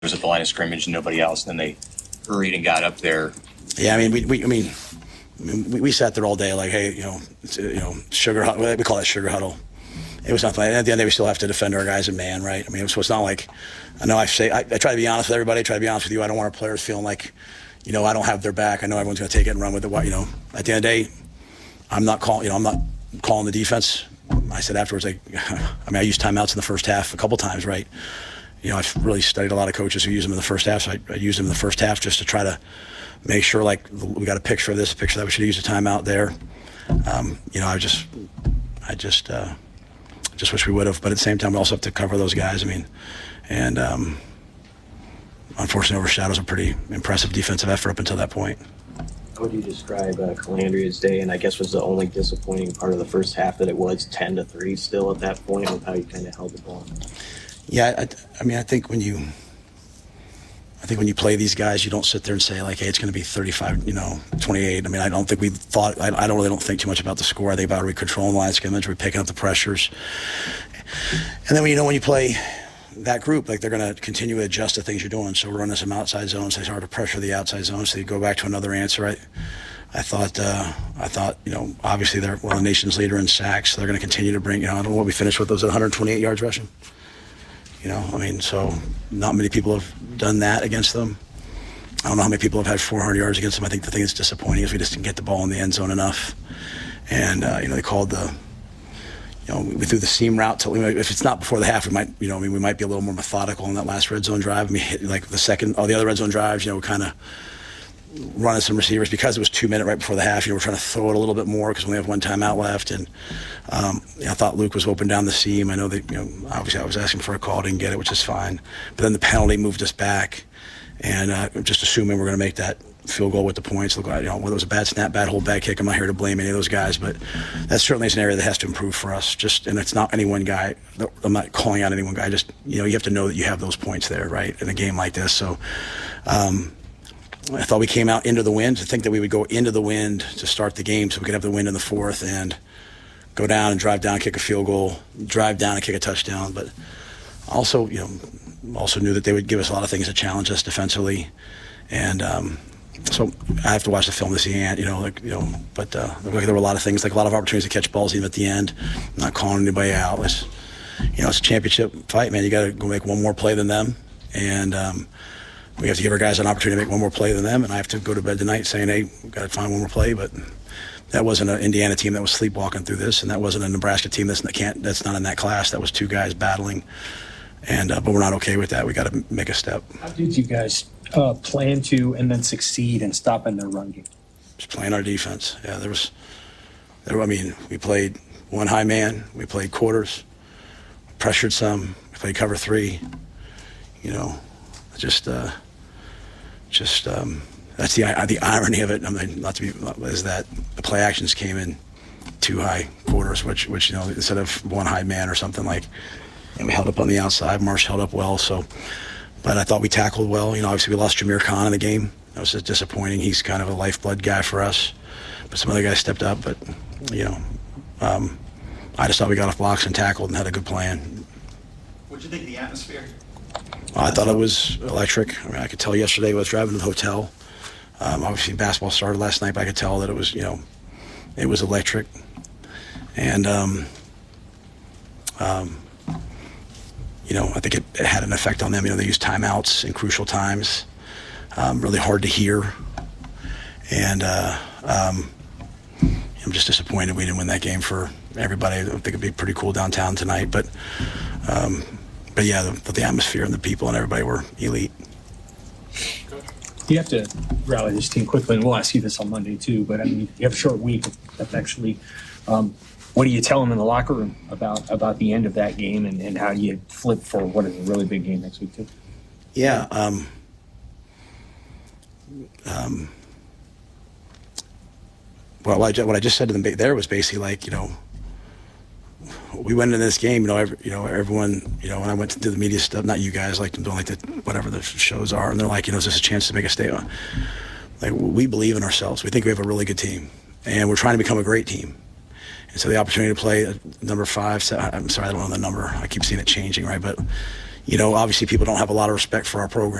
was at the line of scrimmage and nobody else, and then they hurried and got up there. Yeah, I mean, we sat there all day like, hey, sugar huddle. We call that sugar huddle. It was nothing. At the end of the day, we still have to defend our guys in man, right? I mean, so it's not like, I know I try to be honest with everybody. I try to be honest with you. I don't want our players feeling like, I don't have their back. I know everyone's going to take it and run with it. At the end of the day, I'm not calling the defense. I said afterwards, I used timeouts in the first half a couple times, right? I've really studied a lot of coaches who use them in the first half, so I used them in the first half just to try to make sure, we got a picture of this, a picture that we should use a timeout there. I just wish we would have, but at the same time, we also have to cover those guys. Unfortunately, overshadows a pretty impressive defensive effort up until that point. How would you describe Calandria's day? And I guess was the only disappointing part of the first half that it was 10-3 still at that point with how you kind of held the ball. Yeah, I think when you play these guys, you don't sit there and say hey, it's going to be 35, 28. I don't think we thought. I don't think too much about the score. I think about controlling the line of scrimmage, we're picking up the pressures, and then when you play that group, they're going to continue to adjust to things you're doing. So we're running some outside zones. It's hard to pressure the outside zone. So you go back to another answer. I thought, obviously they're one of the nation's leader in sacks. So they're going to continue to bring. I don't know what we finished with. Those 128 yards rushing. So not many people have done that against them. I don't know how many people have had 400 yards against them. I think the thing that's disappointing is we just didn't get the ball in the end zone enough. And, they called we threw the seam route. If it's not before the half, we might be a little more methodical in that last red zone drive. The other red zone drives, we kind of running some receivers because it was 2 minutes right before the half. We're trying to throw it a little bit more because we only have one timeout left. And I thought Luke was open down the seam. I know that obviously I was asking for a call, didn't get it, which is fine. But then the penalty moved us back, and just assuming we're going to make that field goal with the points. Look, whether it was a bad snap, bad hold, bad kick, I'm not here to blame any of those guys, but that certainly is an area that has to improve for us. And it's not any one guy. I'm not calling out any one guy. Just you have to know that you have those points there, right, in a game like this. So. I thought we came out into the wind. To think that we would go into the wind to start the game so we could have the wind in the fourth and go down and drive down, kick a field goal, drive down and kick a touchdown. But also, also knew that they would give us a lot of things to challenge us defensively. And so I have to watch the film to see, but there were a lot of things, a lot of opportunities to catch balls even at the end. I'm not calling anybody out. It's a championship fight, man. You got to go make one more play than them. And, we have to give our guys an opportunity to make one more play than them, and I have to go to bed tonight saying, hey, we've got to find one more play. But that wasn't an Indiana team that was sleepwalking through this, and that wasn't a Nebraska team that's not in that class. That was two guys battling, and but we're not okay with that. We got to make a step. How did you guys plan to and then succeed in stopping their run game? Just playing our defense. Yeah, we played one high man. We played quarters, pressured some. We played cover three. That's the irony of it. Is that the play actions came in two high quarters, which instead of one high man or something and we held up on the outside. Marsh held up well. So, but I thought we tackled well. Obviously we lost Jameer Khan in the game. That was just disappointing. He's kind of a lifeblood guy for us. But some other guys stepped up. But I just thought we got off blocks and tackled and had a good plan. What did you think of the atmosphere? I thought it was electric. I could tell yesterday I was driving to the hotel. Obviously, basketball started last night, but I could tell that it was, it was electric. And, I think it had an effect on them. They used timeouts in crucial times, really hard to hear. And I'm just disappointed we didn't win that game for everybody. I think it'd be pretty cool downtown tonight, but yeah, the atmosphere and the people and everybody were elite. You have to rally this team quickly, and we'll ask you this on Monday too, but you have a short week. That's actually, what do you tell them in the locker room about the end of that game and how do you flip for what is a really big game next week too? Yeah. Well, what I just said to them there was basically we went into this game, everyone, when I went to do the media stuff, not you guys, whatever the shows are, and they're like, is this a chance to make a statement? We believe in ourselves. We think we have a really good team, and we're trying to become a great team. And so the opportunity to play number 5, I'm sorry, I don't know the number. I keep seeing it changing, right? But, you know, obviously people don't have a lot of respect for our program.